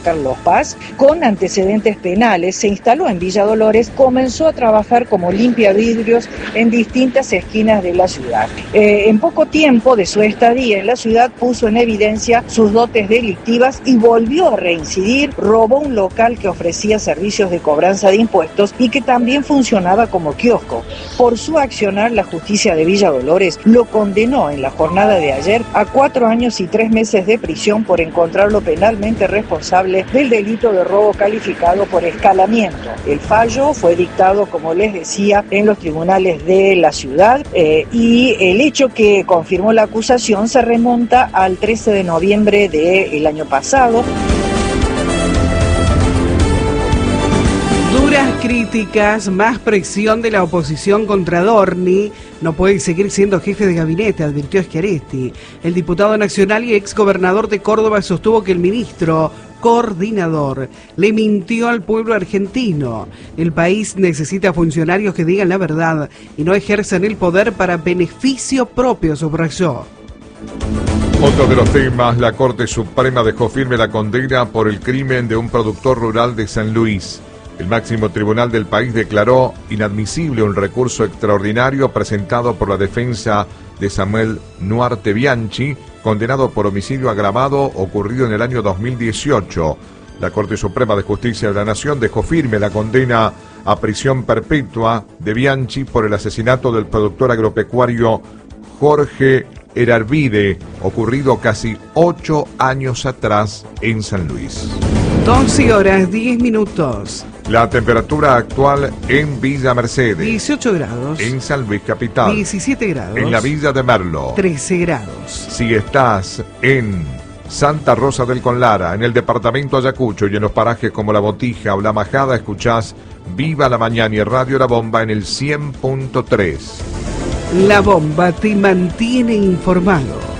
Carlos Paz, con antecedentes penales, se instaló en Villa Dolores, comenzó a trabajar como limpiavidrios en distintas esquinas de la ciudad. En poco tiempo de su estadía en la ciudad puso en evidencia sus dotes delictivas y volvió a reincidir, robó un local que ofrecía servicios de cobranza de impuestos y que también funcionaba como kiosco. Por su accionar, la justicia de Villa Dolores lo condenó en la jornada de ayer a 4 años y 3 meses de prisión por encontrarlo penalmente responsable del delito de robo calificado por escalamiento. El fallo fue dictado, como les decía, en los tribunales de la ciudad y el hecho que confirmó la acusación se remonta al 13 de noviembre del año pasado. Duras críticas, más presión de la oposición contra Adorni. No puede seguir siendo jefe de gabinete, advirtió Schiaretti. El diputado nacional y exgobernador de Córdoba sostuvo que el ministro coordinador le mintió al pueblo argentino. El país necesita funcionarios que digan la verdad y no ejerzan el poder para beneficio propio, subrayó. Otro de los temas, la Corte Suprema dejó firme la condena por el crimen de un productor rural de San Luis. El máximo tribunal del país declaró inadmisible un recurso extraordinario presentado por la defensa de Samuel Nuarte Bianchi, condenado por homicidio agravado ocurrido en el año 2018. La Corte Suprema de Justicia de la Nación dejó firme la condena a prisión perpetua de Bianchi por el asesinato del productor agropecuario Jorge Erarvide, ocurrido casi 8 años atrás en San Luis. 12 horas 10 minutos. La temperatura actual en Villa Mercedes, 18 grados. En San Luis Capital, 17 grados. En la Villa de Merlo, 13 grados. Si estás en Santa Rosa del Conlara, en el departamento Ayacucho y en los parajes como La Botija o La Majada, escuchás Viva la Mañana y Radio La Bomba en el 100.3. La Bomba te mantiene informado.